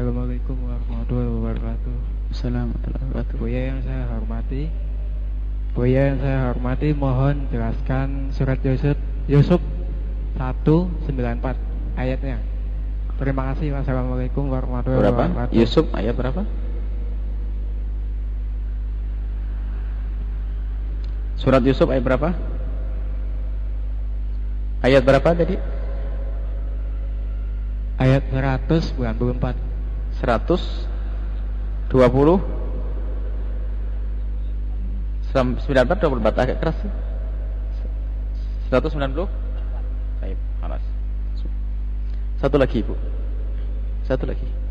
Assalamualaikum warahmatullahi wabarakatuh. Assalamualaikum Buya yang saya hormati, mohon jelaskan surat Yusuf 194 ayatnya. Terima kasih. Wassalamualaikum warahmatullahi wabarakatuh. Yusuf ayat berapa? Surat Yusuf ayat berapa? Ayat berapa tadi? Ayat 194. 120 94 24 agak keras sih. 190. Baik, panas. Satu lagi, Bu. Satu lagi.